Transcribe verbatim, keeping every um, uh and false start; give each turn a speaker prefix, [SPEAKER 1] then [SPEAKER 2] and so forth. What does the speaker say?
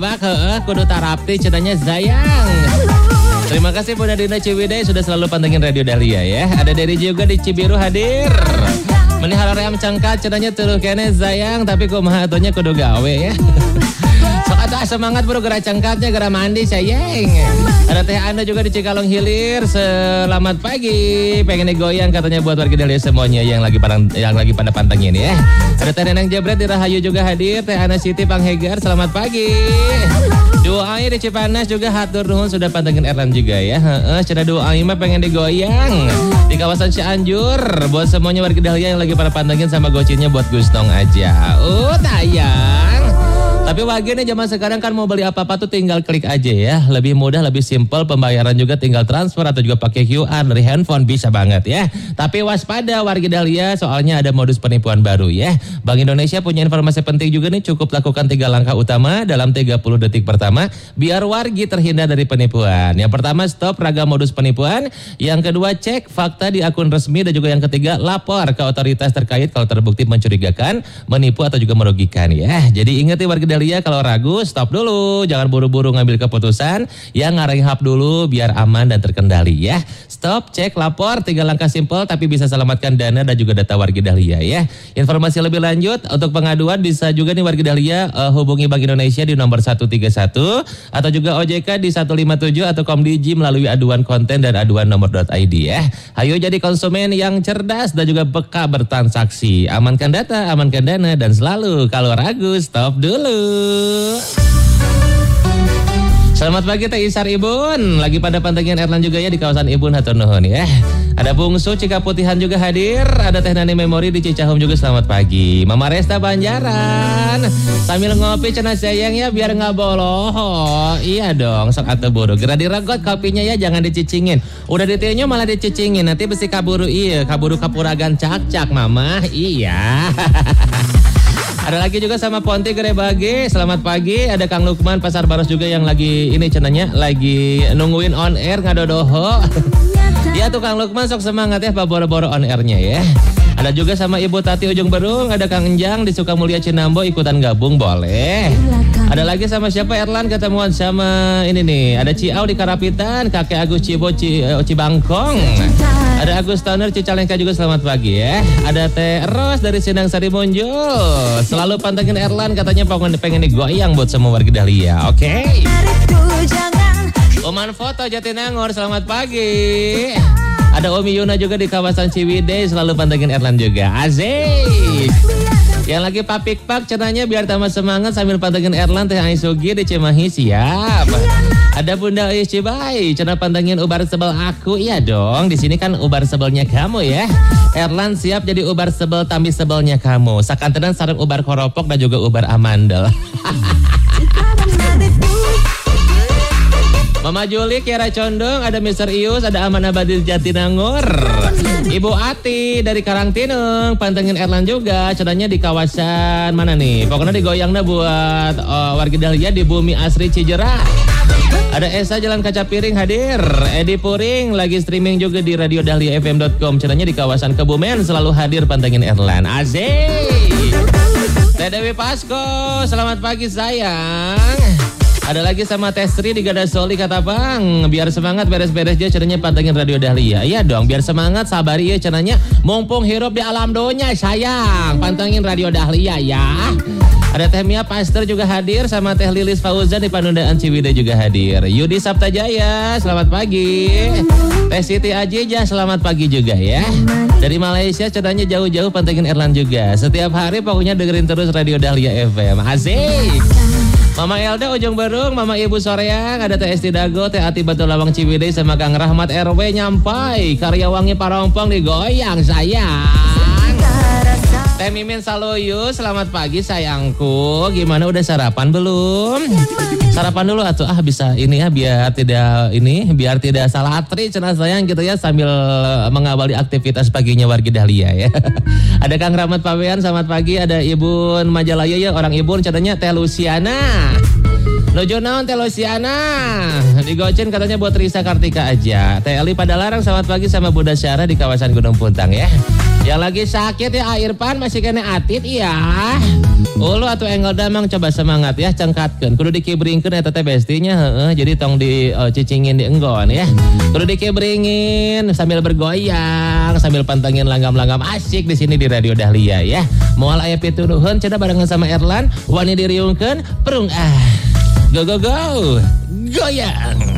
[SPEAKER 1] Bak, heeh, kudu tarapti cenanya sayang. Terima kasih Bunda Dina Ciwidey sudah selalu pantengin Radio Dahlia ya. Ada Dedi juga di Cibiru hadir. Meni haraream cangkat cenanya tuluh kene sayang tapi kumaha atunya kudu gawe ya. Sok atuh semangat bro gerak cangkatnya gerak mandi sayang. Ada Teh Anda juga di Cikalong Hilir. Selamat pagi. Pengen digoyang katanya buat warga Dahlia semuanya yang lagi pada yang lagi pada pantengin ya. Ada Teh Neneng Jebret di Rahayu juga hadir. Teh Ana Siti Panghegar selamat pagi. Doanya di Cipanas juga hatur nuhun sudah pantengin Erlan juga ya. Heeh, cenah doanya mah pengen digoyang di kawasan Cianjur. Buat semuanya warga Dahlia yang lagi pada pantengin sama gocinnya buat Gustong aja. Oh, tayang. Tapi warga nih zaman sekarang kan mau beli apa-apa tuh tinggal klik aja ya. Lebih mudah, lebih simpel, pembayaran juga tinggal transfer atau juga pakai Q R dari handphone bisa banget ya. Tapi waspada warga Dahlia soalnya ada modus penipuan baru ya. Bank Indonesia punya informasi penting juga nih, cukup lakukan tiga langkah utama dalam tiga puluh detik pertama biar wargi terhindar dari penipuan. Yang pertama stop ragam modus penipuan, yang kedua cek fakta di akun resmi, dan juga yang ketiga lapor ke otoritas terkait kalau terbukti mencurigakan, menipu atau juga merugikan ya. Jadi ingat ya warga Dahlia, kalau ragu stop dulu, jangan buru-buru ngambil keputusan, yang ngarehap dulu biar aman dan terkendali ya. Stop, cek, lapor, tiga langkah simpel tapi bisa selamatkan dana dan juga data warga Dahlia ya. Informasi lebih lanjut untuk pengaduan bisa juga nih warga Dahlia uh, hubungi Bank Indonesia di nomor satu tiga satu atau juga O J K di satu lima tujuh atau Komdiji melalui aduan konten dan aduan nomor .id ya. Ayo jadi konsumen yang cerdas dan juga peka bertransaksi. Amankan data, amankan dana, dan selalu kalau ragu stop dulu. Selamat pagi Teh Isar Ibun. Lagi pada pantengin Erlan juga ya di kawasan Ibun hatur nuhun ya. Ada Bungsu Cikaputihan juga hadir. Ada Teh Nani Memori di Cicahum juga selamat pagi. Mama Resta Banjaran sambil ngopi cenah sayang ya biar nggak boloh. Iya dong, sok atuh buru. Gerak diregot kopinya ya, jangan dicicingin. Udah ditinyu malah dicicingin, nanti besi kaburu iya, kaburu kapuragan cak-cak mama. Iya. Ada lagi juga sama Ponti Gerebage, selamat pagi. Ada Kang Lukman Pasar Baros juga yang lagi ini cenanya lagi nungguin on air ngadodoho. Ya tuh Kang Lukman sok semangat ya Pak boro-boro on airnya ya. Ada juga sama Ibu Tati Ujung Berung, ada Kang Enjang di Sukamulya Cinambo ikutan gabung boleh. Ada lagi sama siapa Erlan ketemuan sama ini nih, ada Ciau di Karapitan, Kakek Agus Cibo Ci, uh, Cibangkong. Ada Agus Toner Cicalengka juga selamat pagi ya. Ada Teh Ros dari Sindang Sari Muncul. Selalu pantengin Erlan katanya pengen pengen digoyang buat semua warga Dahlia. Oke. Okay. Oman Foto Jatinangor selamat pagi. Ada Omi Yuna juga di kawasan Ciwidey selalu pantengin Erlan juga. Asik. Yang lagi papik pak cenanya biar tambah semangat sambil pantengin Erlan Teh Aisugi di Cimahi siap. Ada Bunda Ais Cibai cenah pantengin ubar sebel aku. Iya dong, di sini kan ubar sebelnya kamu ya. Erlan siap jadi ubar sebel tambi sebelnya kamu. Sakantenan sareng ubar koropok dan juga ubar amandel. Mama Juli, Kiara Condong, ada Mister Ius, ada Amanah Badil Jatinangor. Ibu Ati dari Karangtineng, pantengin Erlan juga, cenanya di kawasan mana nih? Pokoknya digoyangnya buat uh, warga Dahlia di Bumi Asri Cijerah. Ada Esa Jalan Kaca Piring hadir. Edi Puring lagi streaming juga di radio dahlia f m dot com. Cenanya di kawasan Kebumen selalu hadir pantengin Erlan. Asik. Teh Dewi Pasko, selamat pagi sayang. Ada lagi sama Teh Sri di Gadasoli kata Bang, biar semangat beres-beres dia cenanya pantengin Radio Dahlia. Iya dong, biar semangat sabari ya cenanya mumpung hirup di alam donya sayang. Pantengin Radio Dahlia ya. Ada Teh Mia Pastor juga hadir sama Teh Lilis Fauzan di Panundaan Ciwidey juga hadir. Yudi Saptajaya, selamat pagi. Teh Siti Ajijah, selamat pagi juga ya. Dari Malaysia cenanya jauh-jauh pantengin Erlan juga. Setiap hari pokoknya dengerin terus Radio Dahlia F M. Asik. Mama Elda Ujung Berung, Mama Ibu Soreang, ada Teh Esti Dago, Teh Ati Batu Lawang Ciwidey sama Kang Rahmat R W nyampai. Karyawangi Parompong digoyang sayang. Teh Mimin Saloyu, selamat pagi sayangku. Gimana udah sarapan belum? Sarapan dulu atuh ah bisa ini ya biar tidak ini biar tidak salah atri cenah sayang gitu ya sambil mengawali aktivitas paginya warga Dahlia ya. Ada Kang Rahmat Pawean selamat pagi, ada Ibu Majalaya ya orang Ibu cenanya Teh Luciana. Nu Dojo naon Teh Losiana. Digocen katanya buat Risa Kartika aja. Teh Eli pada larang selamat pagi sama Bunda Syara di kawasan Gunung Puntang ya. Yang lagi sakit ya Irfan masih kena atit iya. Ulu atau Engel Damang coba semangat ya cengkatkeun. Kudu dikibringkeun eta teh bestinya heeh. Jadi tong dicicingin di enggon ya. Kudu dikibringin sambil bergoyang, sambil pantengin langgam-langgam asik di sini di Radio Dahlia ya. Moal aya pituduhun cenah barengan sama Erlan wani diriungkeun perung ah. Go go go. Goyang.